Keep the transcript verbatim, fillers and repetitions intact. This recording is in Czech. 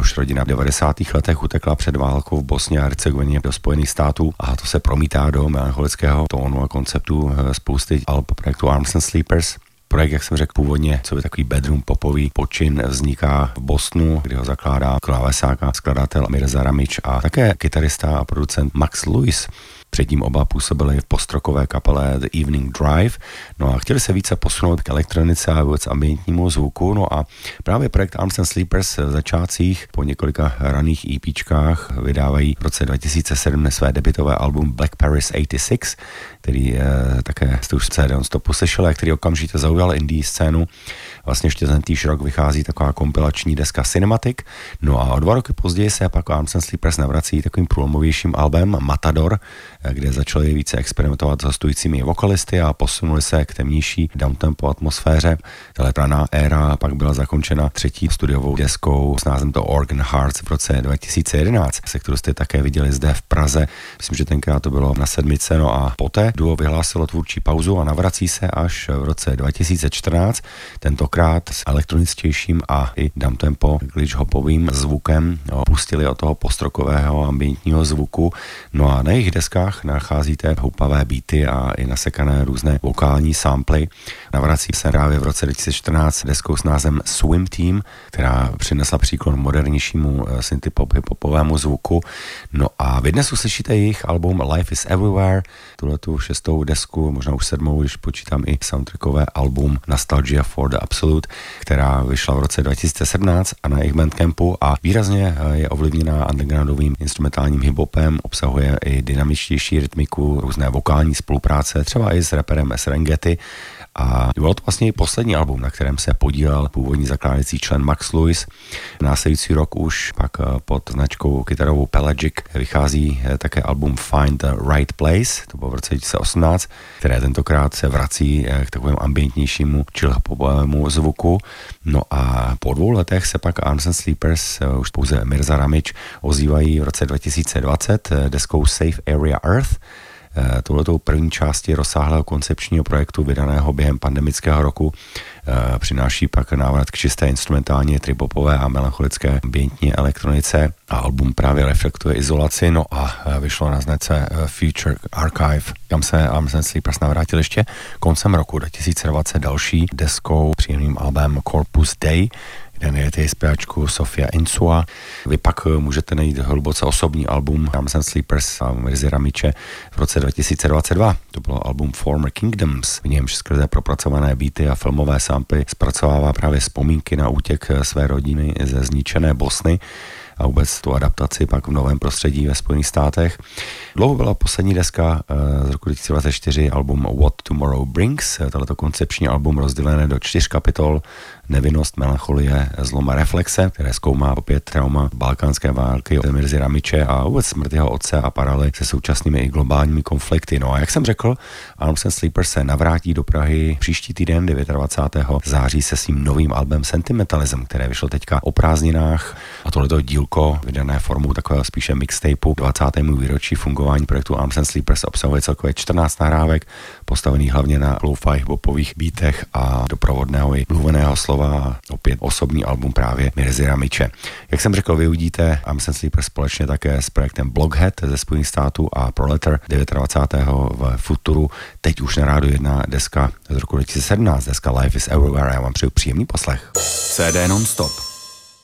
jehož rodina v devadesátých letech utekla před válkou v Bosně a Hercegovině do Spojených států a to se promítá do melancholického tónu a konceptu spousty alb projektu Arms and Sleepers. Projekt, jak jsem řekl původně, co by takový bedroom popový počin, vzniká v Bostonu, kdy ho zakládá klávesák a skladatel Mirza Ramič a také kytarista a producent Max Lewis. Předtím oba působili v postrokové kapele The Evening Drive, no a chtěli se více posunout k elektronice a vůbec ambientnímu zvuku, no a právě projekt Arms and Sleepers v začátcích po několika raných EPčkách vydávají v roce dva tisíce sedm své debutové album Black Paris osmdesát šest, který je, také jste už C D non-stopu slyšeli, který okamžitě zaujal indie scénu. Vlastně ještě ten týž rok vychází taková kompilační deska Cinematic, no a o dva roky později se pak Arms and Sleepers navrací takovým průlomovějším albem Matador, kde začali více experimentovat s hostujícími vokalisty a posunuli se k temnější downtempo atmosféře. Tahle raná éra pak byla zakončena třetí studiovou deskou s názvem The Organ Hearts v roce dva tisíce jedenáct, se kterou jste také viděli zde v Praze. Myslím, že tenkrát to bylo na sedmice, no a poté duo vyhlásilo tvůrčí pauzu a navrací se až v roce dva tisíce čtrnáct, tentokrát s elektroničtějším a i downtempo glitch hopovým zvukem. No, pustili od toho postrokového ambientního zvuku, no a na jejich deskách nacházíte houpavé beaty a i nasekané různé vokální samply. Navrací se právě v roce dva tisíce čtrnáct deskou s názvem Swim Team, která přinesla příklon modernějšímu synthpop hiphopovému zvuku. No a vy dnes uslyšíte jejich album Life is Everywhere, tuhletu šestou desku, možná už sedmou, když počítám i soundtrackové album Nostalgia for the Absolute, která vyšla v roce dva tisíce sedmnáct a na jejich bandcampu a výrazně je ovlivněná undergroundovým instrumentálním hiphopem, obsahuje i dynamičtější rytmiku, různé vokální spolupráce, třeba i s raperem Serengeti. A bylo to vlastně poslední album, na kterém se podílel původní zakládající člen Max Lewis. Následující rok už pak pod značkou kytarovou Pelagic vychází také album Find the Right Place, to bylo v roce dva tisíce osmnáct, které tentokrát se vrací k takovému ambientnějšímu chill-popovému zvuku. No a po dvou letech se pak Arms and Sleepers, už pouze Mirza Ramič, ozývají v roce dva tisíce dvacet deskou Safe Area Earth. Touhletou první části rozsáhlého koncepčního projektu vydaného během pandemického roku přináší pak návrat k čisté instrumentálně tripopové a melancholické ambientní elektronice a album právě reflektuje izolaci, no a vyšlo na značce Future Archive, kam se Arms and Sleepers navrátil ještě koncem roku dva tisíce dvacet další deskou příjemným albem Corpus Day, kde najdete zpěvačku Sofia Insua. Vy pak můžete najít hluboce osobní album Arms and Sleepers a Mirzy Ramiče v roce dva tisíce dvacet dva. To bylo album Former Kingdoms, v němž skrze propracované beaty a filmové samply zpracovává právě vzpomínky na útěk své rodiny ze zničené Bosny a vůbec tu adaptaci pak v novém prostředí ve Spojených státech. Dlouho byla poslední deska z roku dva tisíce dvacet čtyři album What Tomorrow Brings, tohleto koncepční album rozdělené do čtyř kapitol: Nevinnost, melancholie, zlom a reflexe, které zkoumá opět trauma balkánské války od Mirzy Ramiče a vůbec smrt jeho otce a paralely se současnými i globálními konflikty. No a jak jsem řekl, Arms and Sleepers se navrátí do Prahy příští týden dvacátého devátého září se svým novým albem Sentimentalism, které vyšlo teďka o prázdninách a tohleto dílko vydané formou takového spíše mixtapeu dvacátému výročí fungování projektu Arms and Sleepers obsahuje celkově čtrnáct nahrávek postavených hlavně na lo-fi popových beatech a doprovodného i mluveného slova. Opět osobní album právě Mirzy Ramiče. Jak jsem řekl, vy uvidíte Arms and Sleepers společně také s projektem Blockhead ze Spojených států a Proletar dvacátého devátého v Futuru. Teď už na rádiu jedna deska z roku dva tisíce sedmnáct, deska Life is Everywhere. Já vám přeju příjemný poslech. C D non-stop.